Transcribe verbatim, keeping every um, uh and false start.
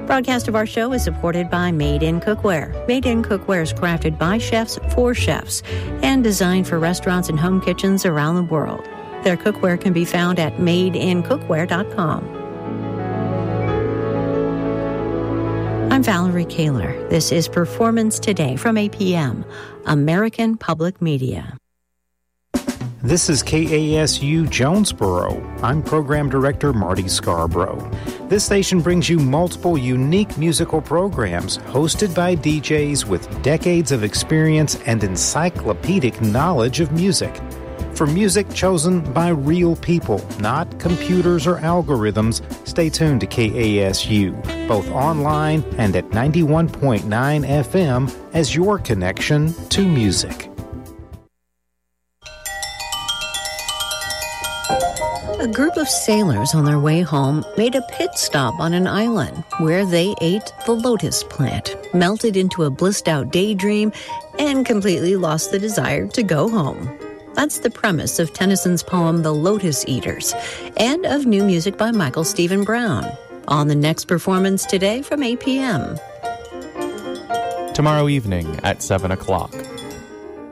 Broadcast of our show is supported by Made in Cookware. Made in Cookware is crafted by chefs for chefs and designed for restaurants and home kitchens around the world. Their cookware can be found at made in cookware dot com. I'm Valerie Kaler. This is Performance Today from A P M, American Public Media. This is K A S U Jonesboro. I'm Program Director Marty Scarborough. This station brings you multiple unique musical programs hosted by D Js with decades of experience and encyclopedic knowledge of music. For music chosen by real people, not computers or algorithms, stay tuned to K A S U, both online and at ninety-one point nine F M as your connection to music. A group of sailors on their way home made a pit stop on an island where they ate the lotus plant, melted into a blissed-out daydream, and completely lost the desire to go home. That's the premise of Tennyson's poem The Lotus Eaters, and of new music by Michael Stephen Brown. On the next Performance Today from A P M. Tomorrow evening at seven o'clock.